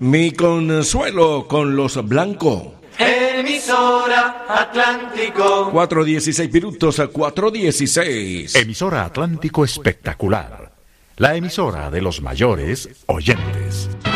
Mi consuelo con los blancos. Emisora Atlántico. 4:16 minutos a 4:16. Emisora Atlántico Espectacular. La emisora de los mayores oyentes.